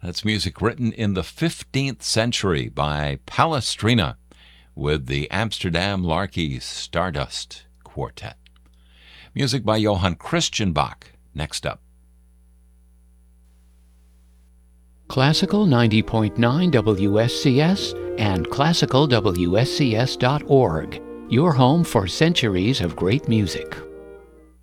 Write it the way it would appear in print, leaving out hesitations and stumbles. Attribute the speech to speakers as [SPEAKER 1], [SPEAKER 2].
[SPEAKER 1] That's music written in the 15th century by Palestrina with the Amsterdam Larky Stardust Quartet. Music by Johann Christian Bach. Next up.
[SPEAKER 2] Classical 90.9 WSCS and classicalwscs.org. Your home for centuries of great music.